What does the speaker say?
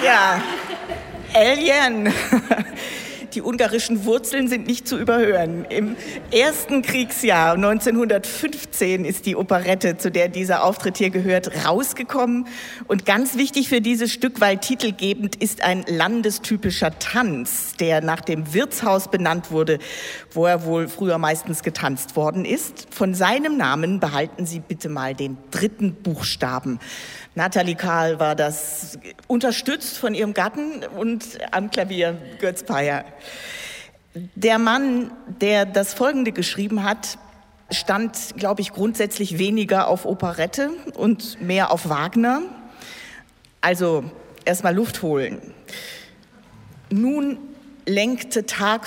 Ja, Alien. Die ungarischen Wurzeln sind nicht zu überhören. Im ersten Kriegsjahr 1915 ist die Operette, zu der dieser Auftritt hier gehört, rausgekommen. Und ganz wichtig für dieses Stück, weil titelgebend, ist ein landestypischer Tanz, der nach dem Wirtshaus benannt wurde, wo er wohl früher meistens getanzt worden ist. Von seinem Namen behalten Sie bitte mal den dritten Buchstaben. Nathalie Kahl war das, unterstützt von ihrem Gatten und am Klavier Götz Peyer. Der Mann, der das Folgende geschrieben hat, stand, glaube ich, grundsätzlich weniger auf Operette und mehr auf Wagner. Also erstmal Luft holen. Nun lenkte Tag